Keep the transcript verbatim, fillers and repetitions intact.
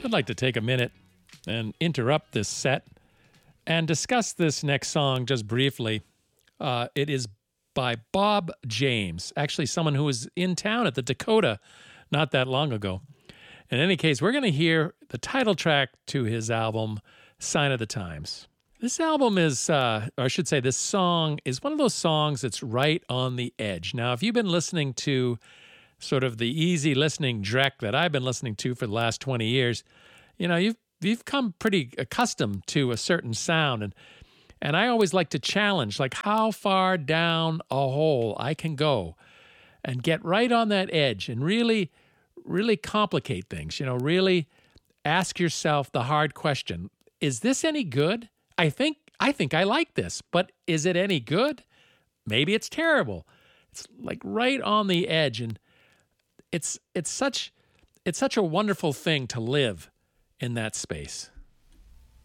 I'd like to take a minute and interrupt this set and discuss this next song just briefly. Uh, it is by Bob James, actually someone who was in town at the Dakota not that long ago. In any case, we're going to hear the title track to his album, Sign of the Times. This album is, uh, or I should say this song is one of those songs that's right on the edge. Now, if you've been listening to sort of the easy listening Drek that I've been listening to for the last twenty years, you know, you've you've come pretty accustomed to a certain sound. And and I always like to challenge, like how far down a hole I can go and get right on that edge and really, really complicate things. You know, really ask yourself the hard question. Is this any good? I think I think I like this, but is it any good? Maybe it's terrible. It's like right on the edge, and it's it's such it's such a wonderful thing to live in that space.